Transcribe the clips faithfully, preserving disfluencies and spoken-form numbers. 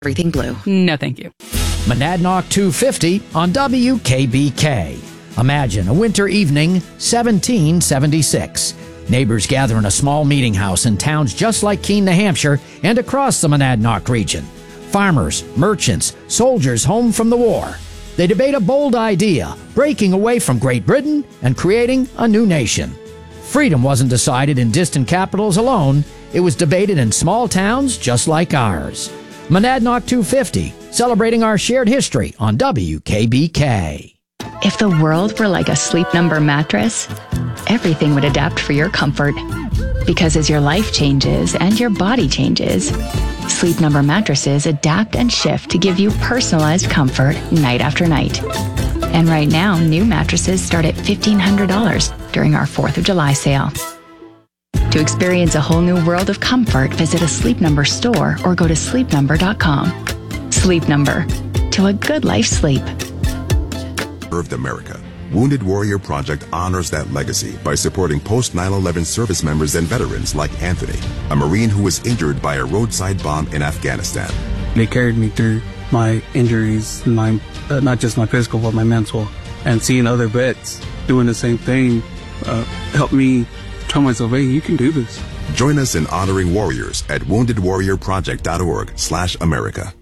Everything blue. No, thank you. Monadnock two fifty on W K B K. Imagine a winter evening, seventeen seventy-six. Neighbors gather in a small meeting house in towns just like Keene, New Hampshire, and across the Monadnock region. Farmers, merchants, soldiers home from the war. They debate a bold idea, breaking away from Great Britain and creating a new nation. Freedom wasn't decided in distant capitals alone. It was debated in small towns just like ours. Monadnock two fifty, celebrating our shared history on W K B K. If the world were like a Sleep Number mattress, everything would adapt for your comfort. Because as your life changes and your body changes, Sleep Number mattresses adapt and shift to give you personalized comfort night after night. And right now, new mattresses start at fifteen hundred dollars during our fourth of July sale. To experience a whole new world of comfort, visit a Sleep Number store or go to sleep number dot com. Sleep Number. To a good life sleep. Served America. Wounded Warrior Project honors that legacy by supporting post nine eleven service members and veterans like Anthony, a Marine who was injured by a roadside bomb in Afghanistan. They carried me through my injuries, my uh, not just my physical, but my mental. And seeing other vets doing the same thing uh, helped me tell myself, hey, you can do this. Join us in honoring warriors at wounded warrior project dot org slash America.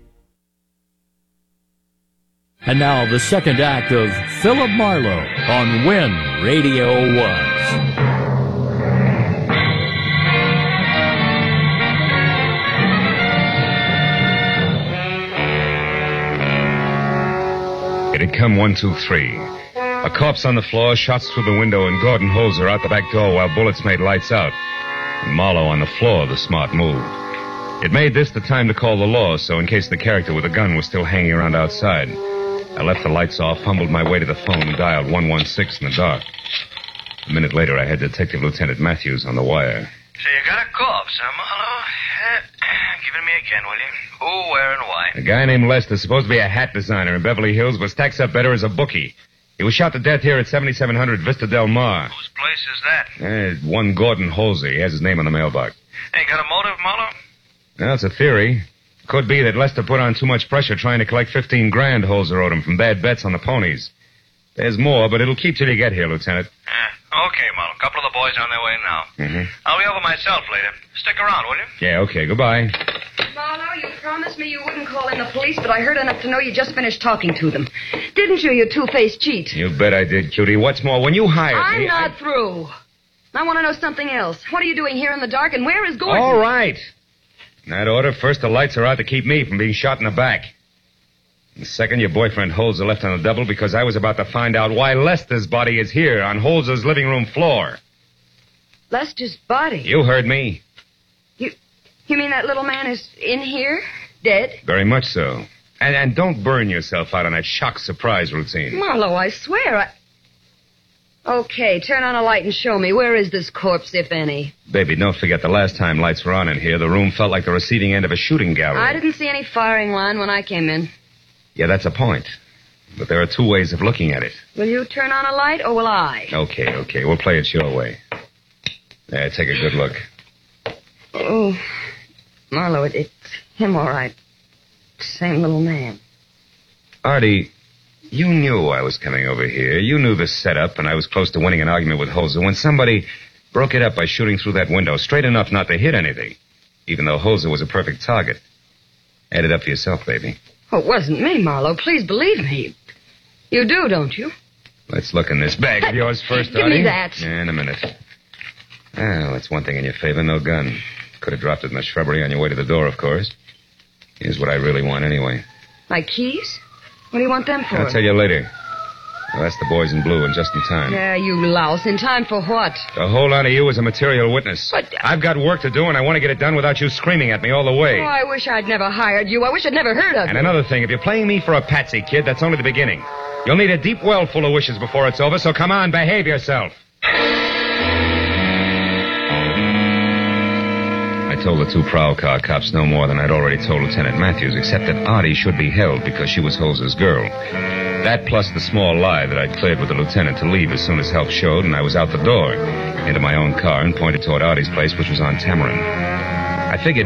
And now the second act of Philip Marlowe on When Radio Was. It had come one, two, three. A corpse on the floor, shots through the window, and Gordon Holzer out the back door while bullets made lights out. And Marlowe on the floor, the smart move. It made this the time to call the law, so in case the character with a gun was still hanging around outside, I left the lights off, fumbled my way to the phone, and dialed one one six in the dark. A minute later, I had Detective Lieutenant Matthews on the wire. So you got a corpse, huh, Marlowe? Uh, give it me again, will you? Who, where, and why? A guy named Lester, supposed to be a hat designer in Beverly Hills, but stacks up better as a bookie. He was shot to death here at seventy-seven hundred Vista Del Mar. Whose place is that? Uh, one Gordon Holzer. He has his name on the mailbox. Hey, got a motive, Marlowe? Well, it's a theory. Could be that Lester put on too much pressure trying to collect fifteen grand Holzer owed him from bad bets on the ponies. There's more, but it'll keep till you get here, Lieutenant. Uh, okay, Marlowe. A couple of the boys on their way now. Mm-hmm. I'll be over myself later. Stick around, will you? Yeah, okay. Goodbye. Marlowe, you promised me you wouldn't call in the police, but I heard enough to know you just finished talking to them. Didn't you, you two-faced cheat? You bet I did, cutie. What's more, when you hired I'm me... not I... through. I want to know something else. What are you doing here in the dark, and where is Gordon? All right. In that order, first the lights are out to keep me from being shot in the back. And second, your boyfriend Holzer left on the double because I was about to find out why Lester's body is here on Holzer's living room floor. Lester's body? You heard me. You you mean that little man is in here, dead? Very much so. And, and don't burn yourself out on that shock surprise routine. Marlowe, I swear I... Okay, turn on a light and show me. Where is this corpse, if any? Baby, don't forget the last time lights were on in here, the room felt like the receiving end of a shooting gallery. I didn't see any firing line when I came in. Yeah, that's a point. But there are two ways of looking at it. Will you turn on a light, or will I? Okay, okay. We'll play it your way. There, take a good look. Oh, Marlowe, it, it's him, all right. Same little man. Artie, you knew I was coming over here. You knew the setup, and I was close to winning an argument with Holzer when somebody broke it up by shooting through that window, straight enough not to hit anything, even though Holzer was a perfect target. Add it up for yourself, baby. Oh, it wasn't me, Marlowe. Please believe me. You do, don't you? Let's look in this bag of yours first, Give Artie. me that. Yeah, in a minute. Well, that's one thing in your favor, no gun. Could have dropped it in the shrubbery on your way to the door, of course. Here's what I really want anyway. My keys? What do you want them for? I'll tell you later. I'll ask the boys in blue and just in time. Yeah, you louse. In time for what? To hold on to you as a material witness. But... I've got work to do, and I want to get it done without you screaming at me all the way. Oh, I wish I'd never hired you. I wish I'd never heard of you. And another thing, if you're playing me for a patsy, kid, that's only the beginning. You'll need a deep well full of wishes before it's over, so come on, behave yourself. I told the two prowl car cops no more than I'd already told Lieutenant Matthews, except that Artie should be held because she was Holzer's girl. That plus the small lie that I'd cleared with the lieutenant to leave as soon as help showed, and I was out the door, into my own car, and pointed toward Artie's place, which was on Tamarin. I figured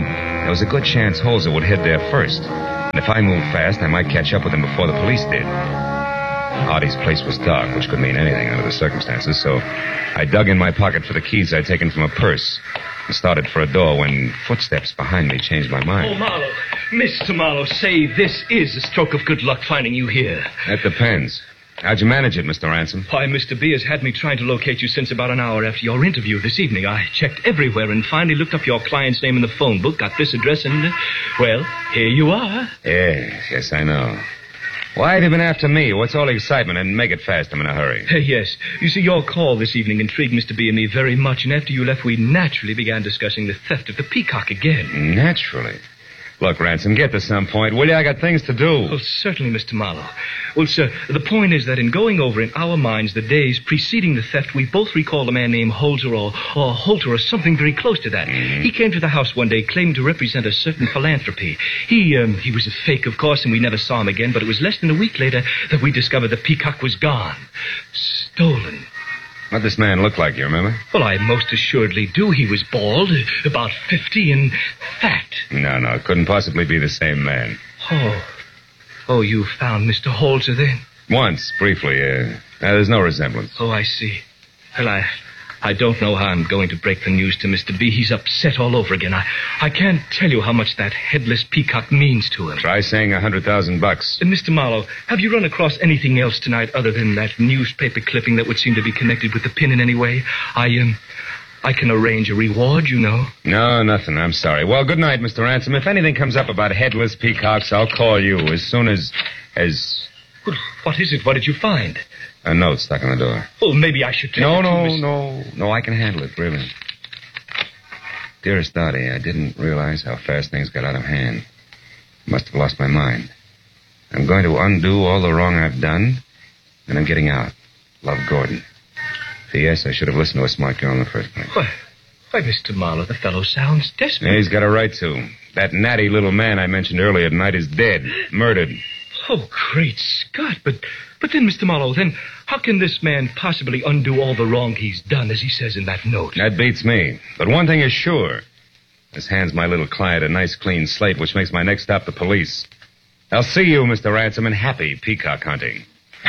There was a good chance Holzer would head there first. And if I moved fast, I might catch up with him before the police did. Artie's place was dark, which could mean anything under the circumstances, so I dug in my pocket for the keys I'd taken from a purse and started for a door when footsteps behind me changed my mind. Oh, Marlowe. Mister Marlowe, say this is a stroke of good luck finding you here. That depends. How'd you manage it, Mister Ransom? Why, Mister B has had me trying to locate you since about an hour after your interview this evening. I checked everywhere and finally looked up your client's name in the phone book, got this address, and, uh, well, here you are. Yes, yes, I know. Why have you been after me? What's all the excitement? And make it fast. I'm in a hurry. Uh, yes. You see, your call this evening intrigued Mister B and me very much, and after you left, we naturally began discussing the theft of the Peacock again. Naturally. Look, Ransom, get to some point, will you? I got things to do. Oh, certainly, Mister Marlowe. Well, sir, the point is that in going over in our minds the days preceding the theft, we both recalled a man named Holzer or, or Holter or something very close to that. Mm-hmm. He came to the house one day, claimed to represent a certain philanthropy. He, um, he was a fake, of course, and we never saw him again, but it was less than a week later that we discovered the Peacock was gone. Stolen. What this man look like, you remember? Well, I most assuredly do. He was bald, about fifty, and fat. No, no, it couldn't possibly be the same man. Oh. Oh, you found Mister Holzer then? Once, briefly. Uh, uh, there's no resemblance. Oh, I see. Well, I... I don't know how I'm going to break the news to Mister B. He's upset all over again. I, I can't tell you how much that headless Peacock means to him. Try saying a hundred thousand bucks. And Mister Marlowe, have you run across anything else tonight other than that newspaper clipping that would seem to be connected with the pin in any way? I, um, I can arrange a reward, you know. No, nothing. I'm sorry. Well, good night, Mister Ransom. If anything comes up about headless peacocks, I'll call you as soon as... as... Well, what is it? What did you find? A note stuck on the door. Well, maybe I should take No, it to no, Miss... no. No, I can handle it, really. Dearest Dottie, I didn't realize how fast things got out of hand. Must have lost my mind. I'm going to undo all the wrong I've done, and I'm getting out. Love, Gordon. P S. I should have listened to a smart girl in the first place. Why, why, Mister Marlowe, the fellow sounds desperate. Yeah, he's got a right to. That natty little man I mentioned earlier tonight is dead. Murdered. Oh, great Scott. But but then, Mister Marlowe, then how can this man possibly undo all the wrong he's done, as he says in that note? That beats me. But one thing is sure. This hands my little client a nice clean slate, which makes my next stop the police. I'll see you, Mister Ransom, and happy peacock hunting.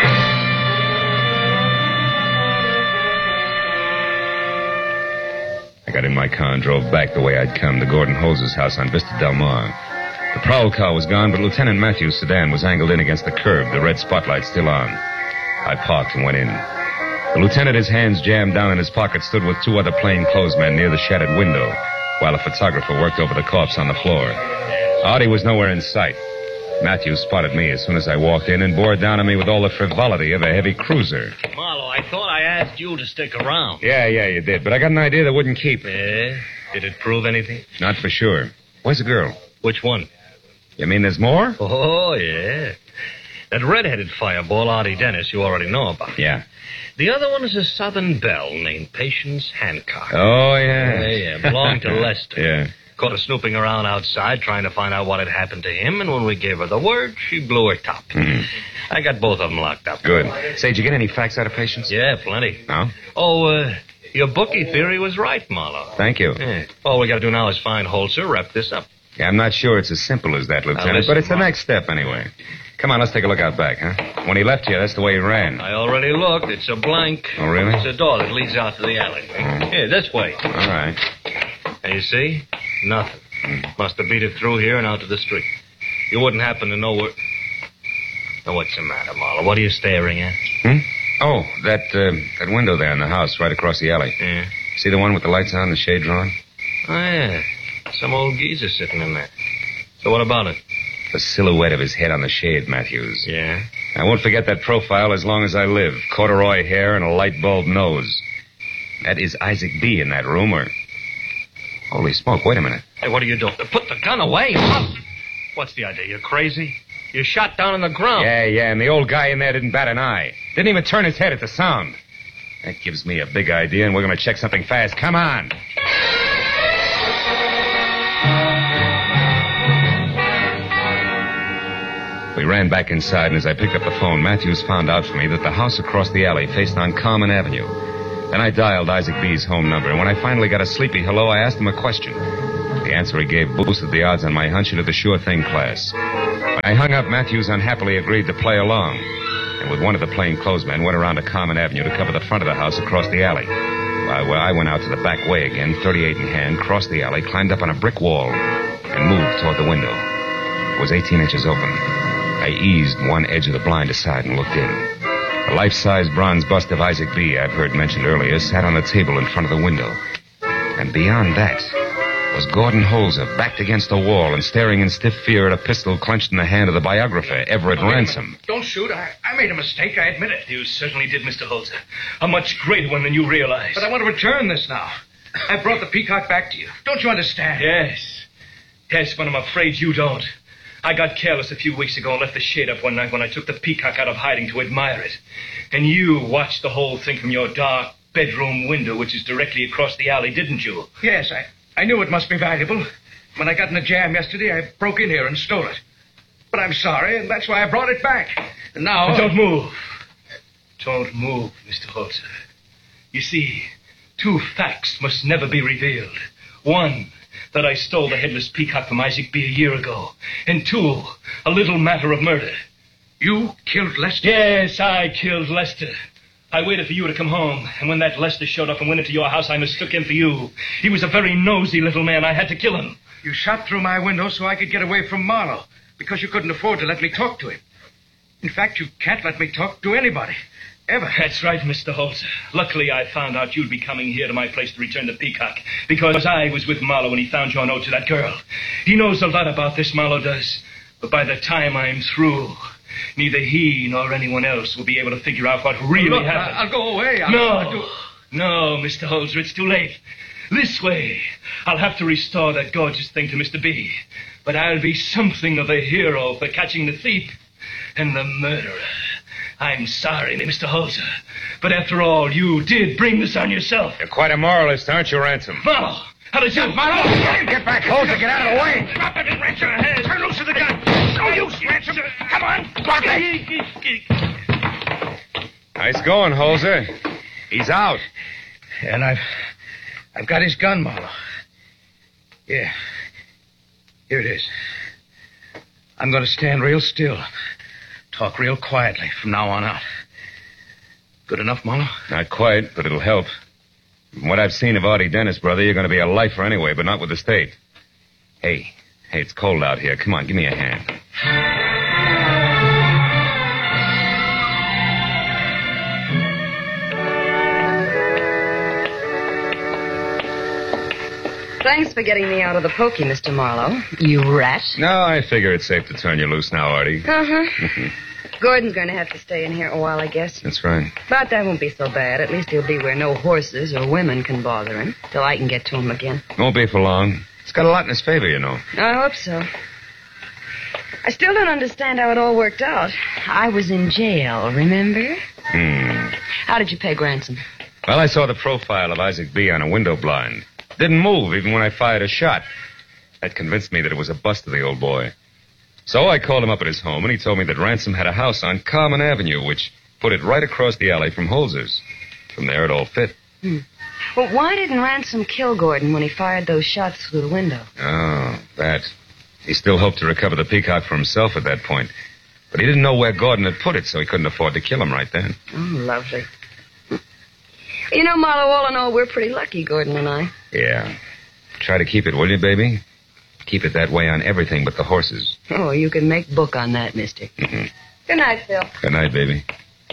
I got in my car and drove back the way I'd come to Gordon Holz's house on Vista Del Mar. The prowl car was gone, but Lieutenant Matthews' sedan was angled in against the curb, the red spotlight still on. I parked and went in. The lieutenant, his hands jammed down in his pocket, stood with two other plainclothes men near the shattered window, while a photographer worked over the corpse on the floor. Artie was nowhere in sight. Matthews spotted me as soon as I walked in and bore down on me with all the frivolity of a heavy cruiser. Marlowe, I thought I asked you to stick around. Yeah, yeah, you did, but I got an idea that wouldn't keep. Yeah? Did it prove anything? Not for sure. Where's the girl? Which one? You mean there's more? Oh, yeah. That red-headed fireball, Artie Dennis, you already know about. Yeah. The other one is a Southern belle named Patience Hancock. Oh, yeah. Yeah, yeah. Belonged to Lester. Yeah. Caught her snooping around outside trying to find out what had happened to him, and when we gave her the word, she blew her top. Mm. I got both of them locked up. Good. Say, did you get any facts out of Patience? Yeah, plenty. No? Oh, uh, your bookie theory was right, Marlowe. Thank you. Yeah. All we got to do now is find Holzer, wrap this up. Yeah, I'm not sure it's as simple as that, Lieutenant, listen, but it's the Mark. next step anyway. Come on, let's take a look out back, huh? When he left here, that's the way he ran. I already looked. It's a blank. Oh, really? It's a door that leads out to the alley. Mm. Here, this way. All right. And you see? Nothing. Must have beat it through here and out to the street. You wouldn't happen to know where... Now, what's the matter, Marlowe? What are you staring at? Hmm? Oh, that, uh, that window there in the house right across the alley. Yeah. See the one with the lights on, the shade drawn? Oh, yeah. Some old geezer sitting in there. So what about it? The silhouette of his head on the shade, Matthews. Yeah? I won't forget that profile as long as I live. Corduroy hair and a light bulb nose. That is Isaac B. in that room, or... Holy smoke, wait a minute. Hey, what are you doing? Put the gun away. What? What's the idea? You're crazy? You're shot down on the ground. Yeah, yeah, and the old guy in there didn't bat an eye. Didn't even turn his head at the sound. That gives me a big idea, and we're going to check something fast. Come on. We ran back inside, and as I picked up the phone, Matthews found out for me that the house across the alley faced on Carmen Avenue. Then I dialed Isaac B's home number, and when I finally got a sleepy hello, I asked him a question. The answer he gave boosted the odds on my hunch into the sure thing class. When I hung up, Matthews unhappily agreed to play along, and with one of the plainclothesmen went around to Common Avenue to cover the front of the house across the alley. While I went out to the back way again, thirty-eight in hand, crossed the alley, climbed up on a brick wall, and moved toward the window. It was eighteen inches open. I eased one edge of the blind aside and looked in. The life-size bronze bust of Isaac B. I've heard mentioned earlier sat on the table in front of the window. And beyond that was Gordon Holzer, backed against the wall and staring in stiff fear at a pistol clenched in the hand of the biographer, Everett Oh, Ransom. Don't shoot. I, I made a mistake. I admit it. You certainly did, Mister Holzer. A much greater one than you realize. But I want to return this now. I brought the peacock back to you. Don't you understand? Yes. Yes, but I'm afraid you don't. I got careless a few weeks ago and left the shade up one night when I took the peacock out of hiding to admire it. And you watched the whole thing from your dark bedroom window, which is directly across the alley, didn't you? Yes, I, I knew it must be valuable. When I got in a jam yesterday, I broke in here and stole it. But I'm sorry, and that's why I brought it back. And now... But don't move. Don't move, Mister Holzer. You see, two facts must never be revealed. One, that I stole the headless peacock from Isaac B. a year ago. And two, a little matter of murder. You killed Lester? Yes, I killed Lester. I waited for you to come home, and when that Lester showed up and went into your house, I mistook him for you. He was a very nosy little man. I had to kill him. You shot through my window so I could get away from Marlowe, because you couldn't afford to let me talk to him. In fact, you can't let me talk to anybody. Ever. That's right, Mister Holzer. Luckily, I found out you'd be coming here to my place to return the peacock, because I was with Marlowe when he found your note to that girl. He knows a lot about this, Marlowe does. But by the time I'm through, neither he nor anyone else will be able to figure out what really Look, happened. I'll go away. I'll, no, I'll do... no, Mister Holzer, it's too late. This way, I'll have to restore that gorgeous thing to Mister B. But I'll be something of a hero for catching the thief and the murderer. I'm sorry, Mister Holzer, but after all, you did bring this on yourself. You're quite a moralist, aren't you, Ransom? Marlowe, how did you... Marlowe, get back, Holzer, get out of the way. Drop it and wrench your head. Turn loose of the gun. No use, Ransom. Come on, drop it. Nice going, Holzer. He's out. And I've... I've got his gun, Marlowe. Yeah. Here it is. I'm going to stand real still. Talk real quietly from now on out. Good enough, Marlowe? Not quite, but it'll help. From what I've seen of Artie Dennis, brother, you're going to be a lifer anyway, but not with the state. Hey, hey, it's cold out here. Come on, give me a hand. Thanks for getting me out of the pokey, Mister Marlowe. You rat. No, I figure it's safe to turn you loose now, Artie. Uh-huh. Gordon's going to have to stay in here a while, I guess. That's right. But that won't be so bad. At least he'll be where no horses or women can bother him, till I can get to him again. Won't be for long. He's got a lot in his favor, you know. I hope so. I still don't understand how it all worked out. I was in jail, remember? Hmm. How did you pay ransom? Well, I saw the profile of Isaac B. on a window blind. Didn't move even when I fired a shot. That convinced me that it was a bust of the old boy. So I called him up at his home, and he told me that Ransom had a house on Common Avenue, which put it right across the alley from Holzer's. From there, it all fit. Hmm. Well, why didn't Ransom kill Gordon when he fired those shots through the window? Oh, that. He still hoped to recover the peacock for himself at that point. But he didn't know where Gordon had put it, so he couldn't afford to kill him right then. Oh, lovely. You know, Marlowe, all in all, we're pretty lucky, Gordon and I. Yeah. Try to keep it, will you, baby? Keep it that way on everything but the horses. Oh, you can make book on that, mister. Mm-hmm. Good night, Phil. Good night, baby.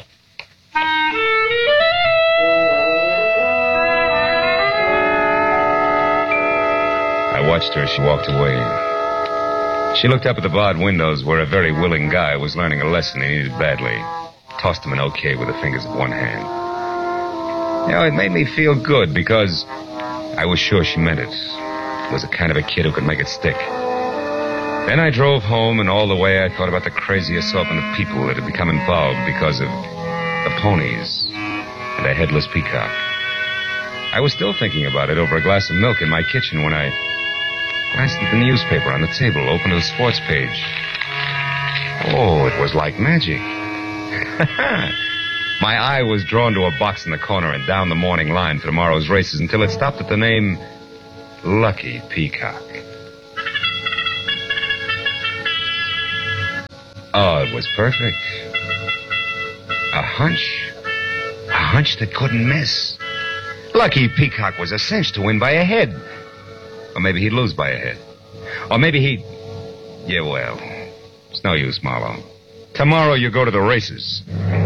I watched her as she walked away. She looked up at the barred windows where a very willing guy was learning a lesson he needed badly. Tossed him an okay with the fingers of one hand. You know, it made me feel good because I was sure she meant it. Was the kind of a kid who could make it stick. Then I drove home, and all the way I thought about the crazy assortment of people that had become involved because of the ponies and a headless peacock. I was still thinking about it over a glass of milk in my kitchen when I glanced at the newspaper on the table, opened to the sports page. Oh, it was like magic. My eye was drawn to a box in the corner and down the morning line for tomorrow's races until it stopped at the name Lucky Peacock. Oh, it was perfect. A hunch. A hunch that couldn't miss. Lucky Peacock was a cinch to win by a head. Or maybe he'd lose by a head. Or maybe he'd... Yeah, well, it's no use, Marlowe. Tomorrow you go to the races.